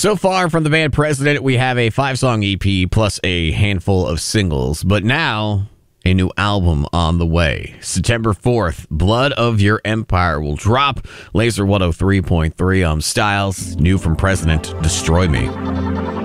So far from the band President, we have a 5-song EP plus a handful of singles. But now, a new album on the way. September 4th, Blood of Your Empire will drop. Laser 103.3 Styles, new from President, Destroy Me.